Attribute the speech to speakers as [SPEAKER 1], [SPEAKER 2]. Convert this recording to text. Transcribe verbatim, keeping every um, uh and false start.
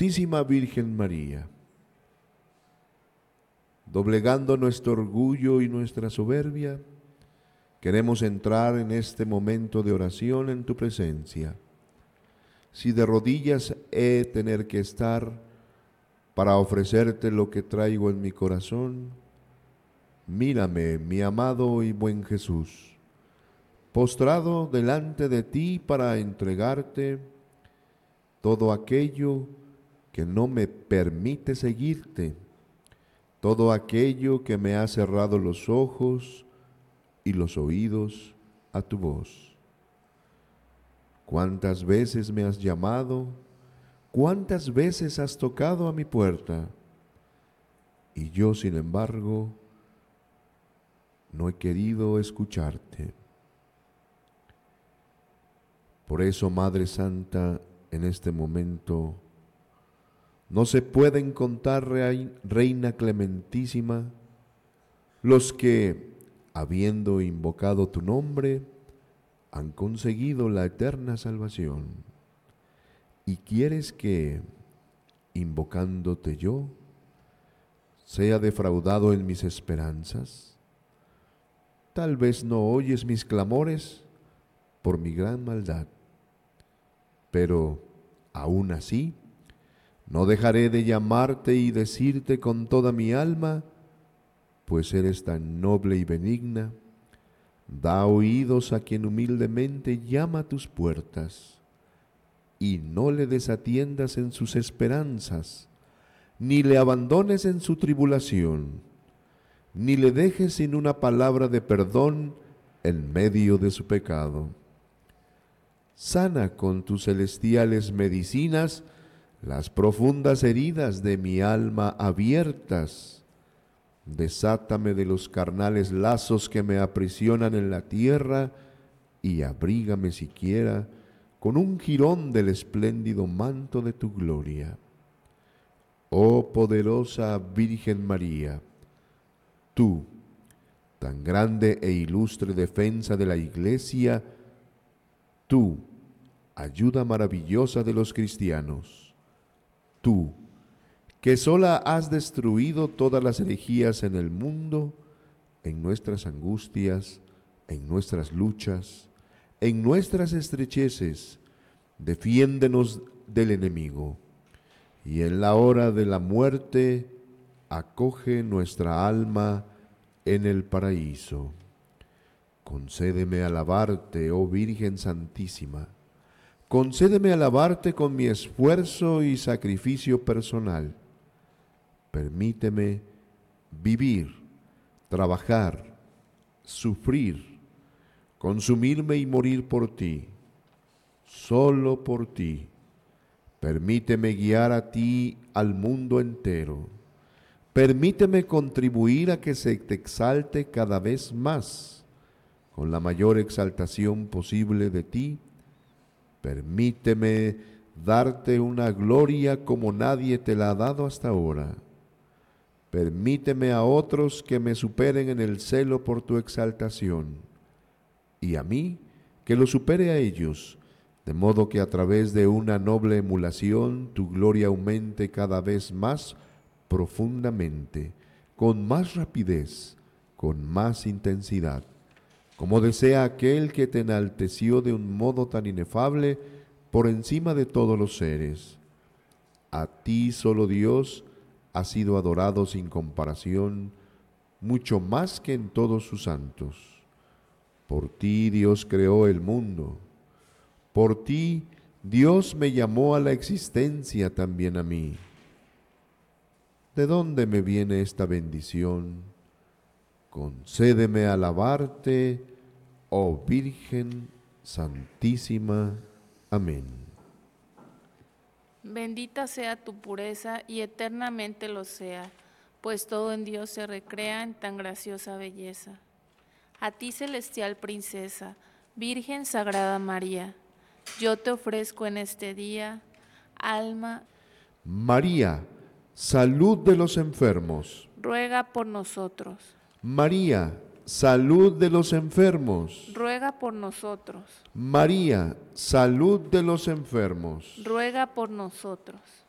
[SPEAKER 1] Santísima Virgen María, doblegando nuestro orgullo y nuestra soberbia, queremos entrar en este momento de oración en tu presencia. Si de rodillas he tener que estar para ofrecerte lo que traigo en mi corazón, mírame, mi amado y buen Jesús, postrado delante de ti para entregarte todo aquello que no me permite seguirte, todo aquello que me ha cerrado los ojos y los oídos a tu voz. ¿Cuántas veces me has llamado? ¿Cuántas veces has tocado a mi puerta? Y yo, sin embargo, no he querido escucharte. Por eso, Madre Santa, en este momento, no se pueden contar, Reina Clementísima, los que, habiendo invocado tu nombre, han conseguido la eterna salvación. Y quieres que, invocándote yo, sea defraudado en mis esperanzas. Tal vez no oyes mis clamores por mi gran maldad, pero aún así no dejaré de llamarte y decirte con toda mi alma, pues eres tan noble y benigna. Da oídos a quien humildemente llama a tus puertas, y no le desatiendas en sus esperanzas, ni le abandones en su tribulación, ni le dejes sin una palabra de perdón en medio de su pecado. Sana con tus celestiales medicinas las profundas heridas de mi alma abiertas. Desátame de los carnales lazos que me aprisionan en la tierra y abrígame siquiera con un jirón del espléndido manto de tu gloria. Oh poderosa Virgen María, tú, tan grande e ilustre defensa de la Iglesia, tú, ayuda maravillosa de los cristianos, tú, que sola has destruido todas las herejías en el mundo, en nuestras angustias, en nuestras luchas, en nuestras estrecheces, defiéndenos del enemigo, y en la hora de la muerte, acoge nuestra alma en el paraíso. Concédeme alabarte, oh Virgen Santísima, concédeme alabarte con mi esfuerzo y sacrificio personal. Permíteme vivir, trabajar, sufrir, consumirme y morir por ti, solo por ti. Permíteme guiar a ti al mundo entero. Permíteme contribuir a que se te exalte cada vez más, con la mayor exaltación posible de ti. Permíteme darte una gloria como nadie te la ha dado hasta ahora. Permíteme a otros que me superen en el celo por tu exaltación, y a mí que lo supere a ellos, de modo que a través de una noble emulación tu gloria aumente cada vez más profundamente, con más rapidez, con más intensidad, como desea aquel que te enalteció de un modo tan inefable por encima de todos los seres. A ti solo Dios ha sido adorado sin comparación, mucho más que en todos sus santos. Por ti Dios creó el mundo. Por ti Dios me llamó a la existencia también a mí. ¿De dónde me viene esta bendición? Concédeme alabarte, oh Virgen Santísima. Amén.
[SPEAKER 2] Bendita sea tu pureza y eternamente lo sea, pues todo en Dios se recrea en tan graciosa belleza. A ti, celestial princesa, Virgen Sagrada María, yo te ofrezco en este día, alma.
[SPEAKER 1] María, salud de los enfermos,
[SPEAKER 2] ruega por nosotros.
[SPEAKER 1] María, salud de los enfermos,
[SPEAKER 2] ruega por nosotros.
[SPEAKER 1] María, salud de los enfermos,
[SPEAKER 2] ruega por nosotros.